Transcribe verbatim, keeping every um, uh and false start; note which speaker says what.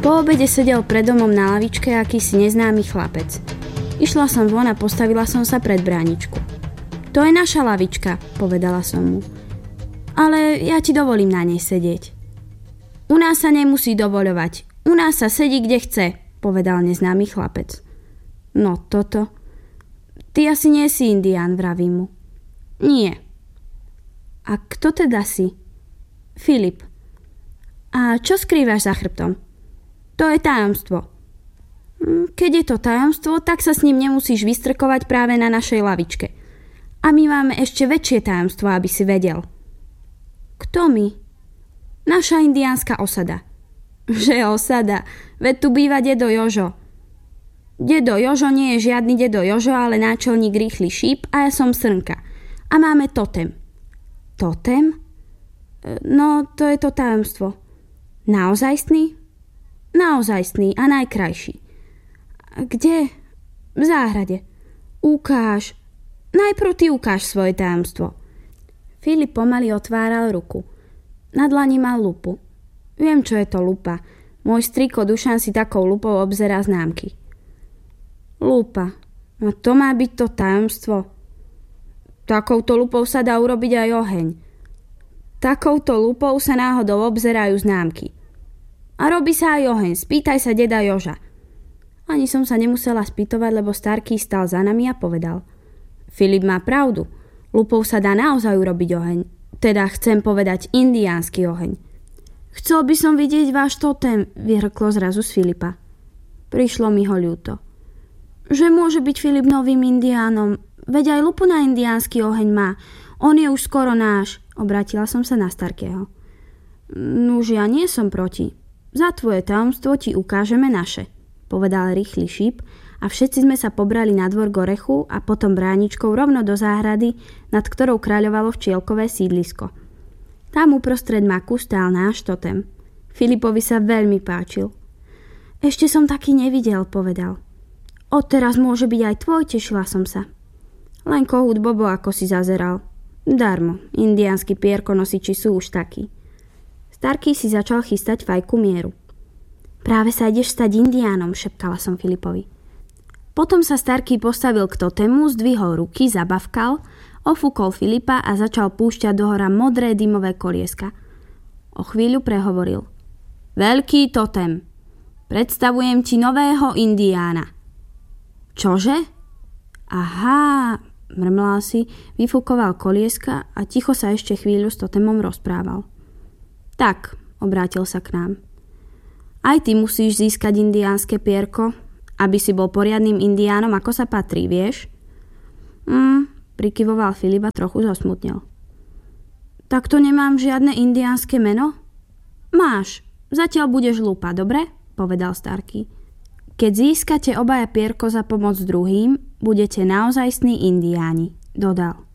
Speaker 1: Po obede sedel pred domom na lavičke akýsi neznámy chlapec. Išla som von a postavila som sa pred bráničku. To je naša lavička, povedala som mu. Ale ja ti dovolím na nej sedieť. U nás sa nemusí dovoľovať. U nás sa sedí kde chce, povedal neznámy chlapec. No toto. Ty asi nie si indián, vravím mu. Nie. A kto teda si? Filip. A čo skrývaš za chrbtom? To je tajomstvo. Keď je to tajomstvo, tak sa s ním nemusíš vystrkovať práve na našej lavičke. A my máme ešte väčšie tajomstvo, aby si vedel. Kto my? Naša indiánska osada. Že osada? Veď tu býva dedo Jožo. Dedo Jožo nie je žiadny dedo Jožo, ale náčelník Rýchly šíp a ja som Srnka. A máme totem. Totem? No, to je to tajomstvo. Naozajstný? Naozajstný a najkrajší. Kde? V záhrade. Ukáž. Najprv ty ukáž svoje tajomstvo. Filip pomaly otváral ruku. Na dlani mal lupu. Viem, čo je to lupa. Môj strýko Dušan si takou lupou obzerá známky. Lupa. No to má byť to tajomstvo. Takouto lupou sa dá urobiť aj oheň. Takouto lupou sa náhodou obzerajú známky. A robí sa aj oheň. Spýtaj sa deda Joža. Ani som sa nemusela spýtovať, lebo Starký stal za nami a povedal. Filip má pravdu. Lupou sa dá naozaj urobiť oheň. Teda chcem povedať indiánsky oheň. Chcel by som vidieť váš totem, vyhrklo zrazu z Filipa. Prišlo mi ho ľúto. Že môže byť Filip novým indiánom, veď aj lupu na indiánsky oheň má. On je už skoro náš, obratila som sa na Starkého. Nuž ja nie som proti. Za tvoje tajomstvo ti ukážeme naše, povedal Rýchly šíp a všetci sme sa pobrali na dvor k orechu a potom bráničkou rovno do záhrady, nad ktorou kráľovalo včielkové sídlisko. Tam uprostred maku stál náš totem. Filipovi sa veľmi páčil. Ešte som taký nevidel, povedal. Odteraz môže byť aj tvoj, tešila som sa. Len kohút Bobo ako si zazeral. Darmo, indiánsky pierkonosiči sú už takí. Starký si začal chystať fajku mieru. Práve sa ideš stať indiánom, šepkala som Filipovi. Potom sa Starký postavil k totému, zdvihol ruky, zabavkal, ofúkol Filipa a začal púšťať dohora modré dymové kolieska. O chvíľu prehovoril. Veľký totem. Predstavujem ti nového indiána. Čože? Aha, mrmlal si, vyfúkoval kolieska a ticho sa ešte chvíľu s totemom rozprával. Tak, obrátil sa k nám. Aj ty musíš získať indiánske pierko, aby si bol poriadnym indiánom, ako sa patrí, vieš? Mm, prikyvoval Filip a trochu zosmutnel. Tak to nemám žiadne indiánske meno? Máš, zatiaľ budeš lupa, dobre? Povedal Starký. Keď získate obaja pierko za pomoc druhým, budete naozajstní indiáni, dodal.